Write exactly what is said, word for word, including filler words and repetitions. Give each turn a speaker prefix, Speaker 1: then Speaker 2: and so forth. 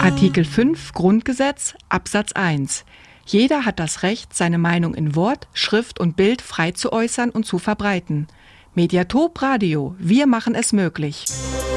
Speaker 1: Artikel fünf Grundgesetz, Absatz eins. Jeder hat das Recht, seine Meinung in Wort, Schrift und Bild frei zu äußern und zu verbreiten. Mediatop Radio, wir machen es möglich.